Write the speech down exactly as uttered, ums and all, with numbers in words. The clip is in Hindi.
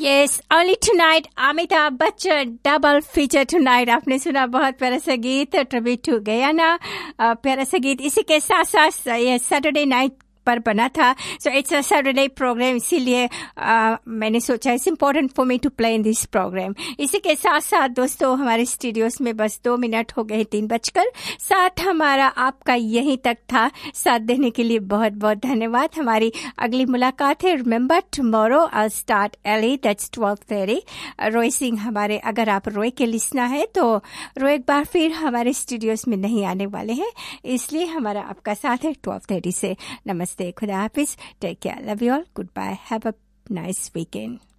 Yes, only tonight, Amitabh Bachchan, double feature tonight. आपने सुना बहुत प्यारा सा गीत, ट्रिब्यूट टू गयाना, प्यारा सा गीत. इसी के साथ साथ ये सैटरडे नाइट पर बना था. So it's a Saturday programme, इसीलिए uh, मैंने सोचा it's important for me to play in this programme. इसी के साथ साथ दोस्तों, हमारे स्टूडियोज में बस दो मिनट हो गए, तीन बजकर साथ हमारा आपका यहीं तक था. साथ देने के लिए बहुत बहुत धन्यवाद. हमारी अगली मुलाकात है, remember tomorrow I start early, that's twelve thirty. रोय सिंह हमारे, अगर आप रोय के लिसना है तो रोय एक बार फिर हमारे स्टूडियोज में नहीं आने वाले हैं, इसलिए हमारा आपका साथ है ट्वेल्व थर्टी से. नमस्ते, खुदा हाफिज, take care, love you all, good bye, have a nice weekend.